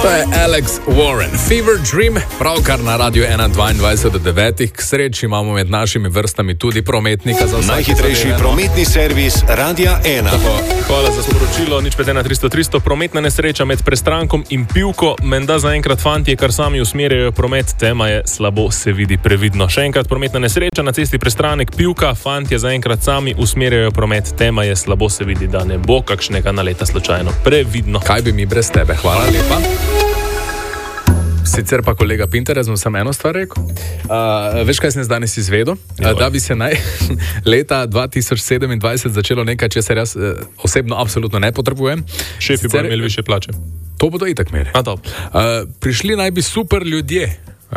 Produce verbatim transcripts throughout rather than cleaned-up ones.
To je Alex Warren, Fever Dream, pravkar na Radiu ena dvaindvajset do devetih. K sreči imamo med našimi vrstami tudi prometnika za vse. Najhitrejši prometni servis Radia ena. Hvala za sporočilo. Nič pet ena tristo tristo. Prometna nesreča med Prestrankom in Pivko. Menda zaenkrat fantje, kar sami usmerjajo promet, tema je slabo se vidi previdno. Še enkrat, prometna nesreča na cesti Prestranek Pivka. Fantje zaenkrat sami usmerjajo promet, tema je slabo se vidi, da ne bo kakšnega naleta slučajno. Previdno. Kaj bi mi brez tebe? Hvala lepa. Sicer pa kolega Pinter, jaz bom samo eno stvar rekel. Uh, veš, kaj sem danes izvedel? Uh, da bi se naj leta dva tisoč sedemindvajset začelo nekaj, česar jaz uh, osebno absolutno ne potrebujem. Šefi bodo imeli više plače. To bodo itak imeli. Uh, prišli naj bi super ljudje.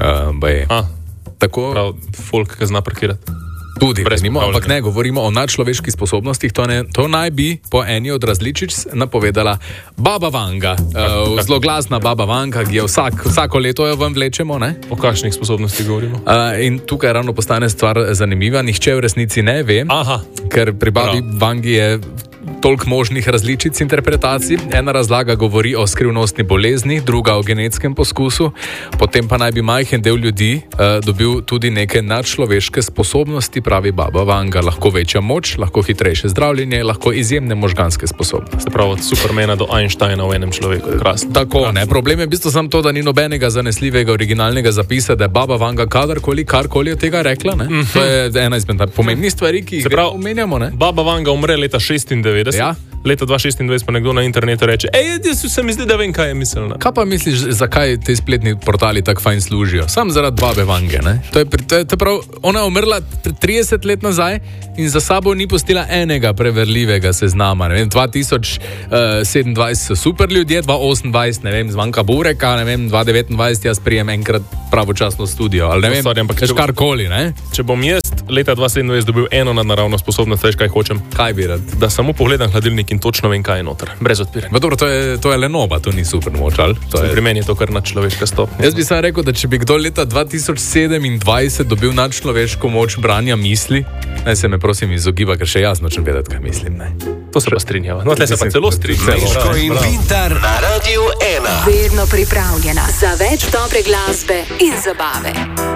Uh, Tako, prav, folk, ki zna parkirati. Tudi, nimo, ampak ne, govorimo o nadčloveških sposobnostih. To, ne, to naj bi po eni od različic napovedala Baba Vanga. Uh, zelo glasna Baba Vanga, ki je vsak, vsako leto jo vam vlečemo. Ne? O kakšnih sposobnostih govorimo? Uh, in tukaj ravno postane stvar zanimiva. Nihče v resnici ne ve, Aha. ker pri Babi Prav. Vangi je toliko možnih različic interpretacij. Ena razlaga govori o skrivnostni bolezni, druga o genetskem poskusu, potem pa naj bi majhen del ljudi uh, dobil tudi neke nadčloveške sposobnosti, pravi Baba Vanga. Lahko večja moč, lahko hitrejše zdravljenje, lahko izjemne možganske sposobnosti. Se pravi, od Supermana do Einsteina v enem človeku. Krasno. Tako, Krasno. Ne. Problem je v bistvu samo to, da ni nobenega zanesljivega originalnega zapisa, da je Baba Vanga kadarkoli, karkoli od tega rekla. Ne? Mm-hmm. To je ena izmed pomembnih stvari, ki jih prav, omenjamo. Ne? Baba Vanga umre leta šestindevetdeset. Ja. Leta dva tisoč šestindvajset pa nekdo na internetu reče: Ej, jaz se mi zdi, da vem, kaj je mislila. Kaj pa misliš, zakaj te spletni portali tako fajn služijo? Sam zaradi Babe Vange, ne? To je, to je, to je prav, ona je umrla trideset let nazaj in za sabo ni pustila enega preverljivega seznama. Ne vem, dva tisoč sedemindvajset so super ljudje, dva tisoč osemindvajset, ne vem, zmanjka bureka, ne vem, dva tisoč devetindvajset jaz prijem enkrat pravočasno studio, ali ne vem, sorry, ampak če karkoli, ne? Če bom jaz leta dva tisoč sedemindvajset dobil eno nadnaravno sposobnost, veš, kaj hočem? Kaj bi rad? Da samo pogledam hladilnik in točno vem, kaj je noter. Brez odpiranja. No, dobro, to je, to je Lenoba, to ni super moč, ali? Je... Pri meni je to kar nadčloveška stopnja. Jaz bi sam rekel, da če bi kdo leta dva tisoč sedemindvajset dobil nadčloveško moč branja misli, naj se me prosim izogiba, ker še jaz nočem vedeti, kaj mislim, ne. To se pa strinjava. No, tle se pa celo strinjava. Miško in Vintar na Radiu ena. Vedno pripravljena za več dobre glasbe in zabave.